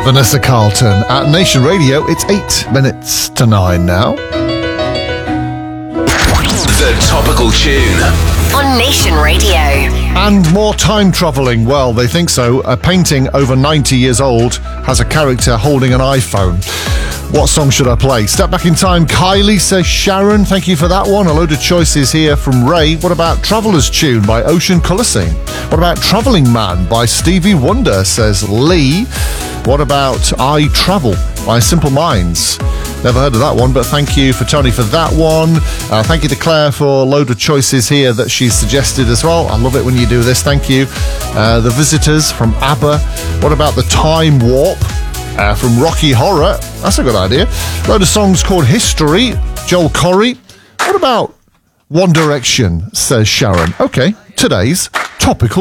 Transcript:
Vanessa Carlton at Nation Radio. It's 8 minutes to 9 now. The Topical Tune on Nation Radio. And more time travelling. Well, they think so. A painting over 90 years old has a character holding an iPhone. What song should I play? Step Back in Time, Kylie, says Sharon. Thank you for that one. A load of choices here from Ray. What about Traveller's Tune by Ocean Colour Scene? What about Travelling Man by Stevie Wonder, says Lee. What about I Travel by Simple Minds? Never heard of that one, but thank you for Tony for that one. Thank you to Claire for a load of choices here that she's suggested as well. I love it when you do this. Thank you. The Visitors from ABBA. What about The Time Warp from Rocky Horror? That's a good idea. A load of songs called History, Joel Corey. What about One Direction, says Sharon? Okay, today's Topical